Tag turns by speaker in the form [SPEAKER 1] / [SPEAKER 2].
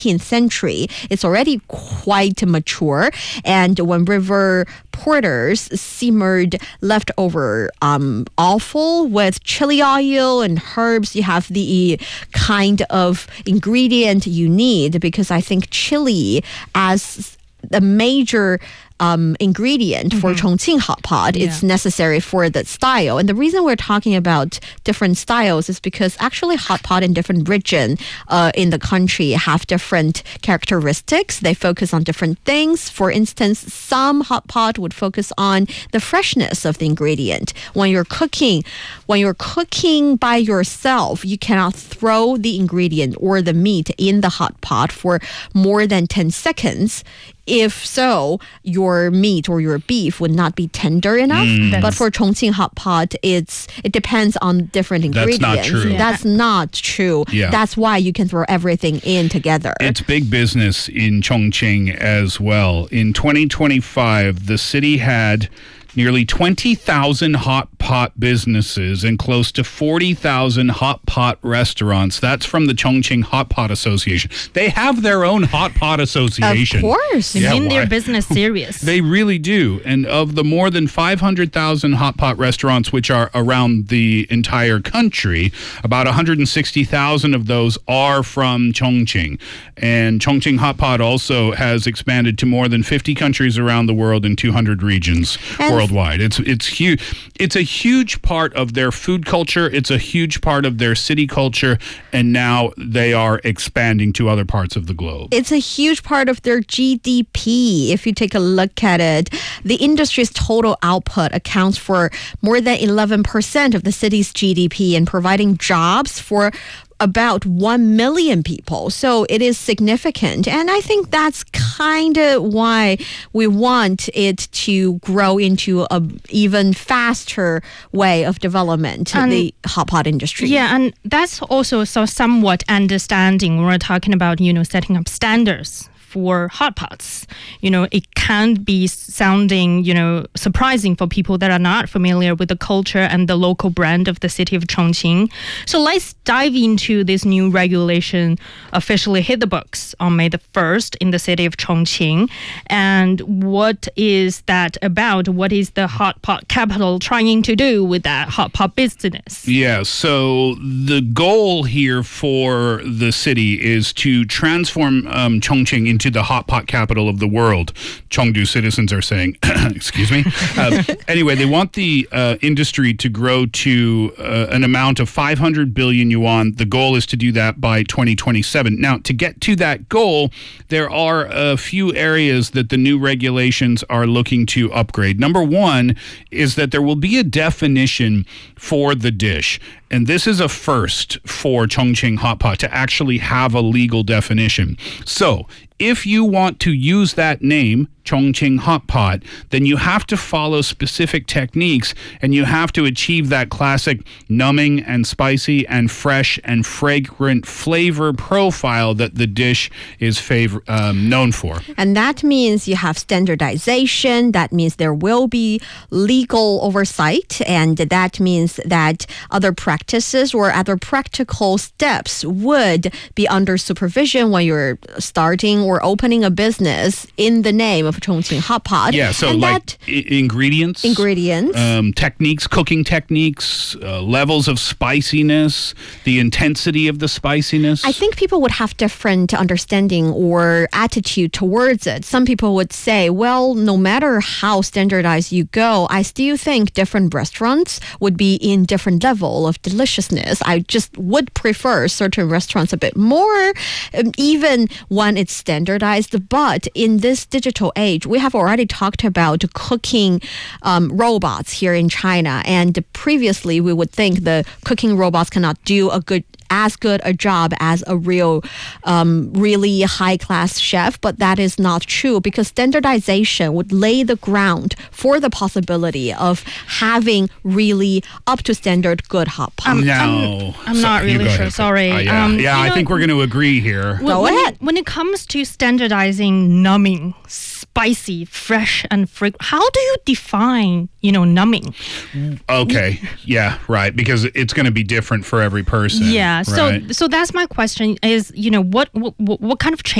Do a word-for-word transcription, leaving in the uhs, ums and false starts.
[SPEAKER 1] eighteenth century. It's already quite mature. And when river porters simmered leftover um, offal with chili oil and herbs, you have the kind of ingredient you need, because I think chili as a major Um, ingredient for mm-hmm. Chongqing hot pot. Yeah. It's necessary for that style. And the reason we're talking about different styles is because actually hot pot in different region uh, in the country have different characteristics. They focus on different things. For instance, some hot pot would focus on the freshness of the ingredient. When you're cooking, when you're cooking by yourself, you cannot throw the ingredient or the meat in the hot pot for more than ten seconds. If so, your meat or your beef would not be tender enough. Mm. But for Chongqing hot pot, it's it depends on different ingredients.
[SPEAKER 2] That's not true.
[SPEAKER 1] Yeah. That's not true. Yeah. That's why you can throw everything in together.
[SPEAKER 2] It's big business in Chongqing as well. In twenty twenty-five, the city had nearly twenty thousand hot pot businesses and close to forty thousand hot pot restaurants. That's from the Chongqing Hot Pot Association. They have their own hot pot association.
[SPEAKER 1] Of course.
[SPEAKER 3] They
[SPEAKER 2] yeah,
[SPEAKER 3] mean
[SPEAKER 2] why?
[SPEAKER 3] their business serious.
[SPEAKER 2] They really do. And of the more than five hundred thousand hot pot restaurants, which are around the entire country, about one hundred sixty thousand of those are from Chongqing. And Chongqing Hot Pot also has expanded to more than fifty countries around the world in two hundred regions and worldwide. It's it's huge. It's a huge part of their food culture. It's a huge part of their city culture, and now they are expanding to other parts of the globe.
[SPEAKER 1] It's a huge part of their G D P. If you take a look at it, the industry's total output accounts for more than eleven percent of the city's G D P and providing jobs for about one million people. So it is significant. And I think that's kind of why we want it to grow into an even faster way of development, and the hot pot industry.
[SPEAKER 3] Yeah, and that's also so somewhat understanding when we're talking about, you know, setting up standards for hot pots. You know, it can be sounding, you know, surprising for people that are not familiar with the culture and the local brand of the city of Chongqing. So let's dive into this new regulation officially hit the books on May the first in the city of Chongqing. And what is that about? What is the hot pot capital trying to do with that hot pot business?
[SPEAKER 2] Yeah, so the goal here for the city is to transform um, Chongqing into the hot pot capital of the world. Chengdu citizens are saying, excuse me. Uh, anyway, they want the uh, industry to grow to uh, an amount of five hundred billion yuan. The goal is to do that by twenty twenty-seven. Now, to get to that goal, there are a few areas that the new regulations are looking to upgrade. Number one is that there will be a definition for the dish. And this is a first for Chongqing Hot Pot to actually have a legal definition. So if you want to use that name, Chongqing Hot Pot, then you have to follow specific techniques, and you have to achieve that classic numbing and spicy and fresh and fragrant flavor profile that the dish is favor- um, known for.
[SPEAKER 1] And that means you have standardization. That means there will be legal oversight, and that means that other practices or other practical steps would be under supervision when you're starting or opening a business in the name of Chongqing Hot Pot.
[SPEAKER 2] Yeah, so
[SPEAKER 1] and
[SPEAKER 2] like I- ingredients,
[SPEAKER 1] ingredients,
[SPEAKER 2] um, techniques, cooking techniques, uh, levels of spiciness, the intensity of the spiciness.
[SPEAKER 1] I think people would have different understanding or attitude towards it. Some people would say, well, no matter how standardized you go, I still think different restaurants would be in different level of deliciousness. I just would prefer certain restaurants a bit more, um, even when it's standardized. But in this digital age, we have already talked about cooking um, robots here in China. And previously, we would think the cooking robots cannot do a good as good a job as a real, um, really high-class chef, but that is not true, because standardization would lay the ground for the possibility of having really up-to-standard good hot pot.
[SPEAKER 3] Um,
[SPEAKER 2] no.
[SPEAKER 3] I'm, I'm
[SPEAKER 2] So-
[SPEAKER 3] not
[SPEAKER 2] you
[SPEAKER 3] really
[SPEAKER 2] go
[SPEAKER 3] sure,
[SPEAKER 2] ahead.
[SPEAKER 3] sorry.
[SPEAKER 2] Uh, yeah,
[SPEAKER 3] Um,
[SPEAKER 2] yeah
[SPEAKER 3] you
[SPEAKER 2] I
[SPEAKER 3] know,
[SPEAKER 2] think we're going to agree here.
[SPEAKER 3] When,
[SPEAKER 1] Go
[SPEAKER 3] when
[SPEAKER 1] ahead.
[SPEAKER 3] It, when it comes to standardizing numbing, spicy, fresh, and fragrant. How do you define, you know, numbing?
[SPEAKER 2] Okay. Yeah, right. Because it's going to be different for every person.
[SPEAKER 3] Yeah. So
[SPEAKER 2] right?
[SPEAKER 3] so that's my question is, you know, what what, what kind of change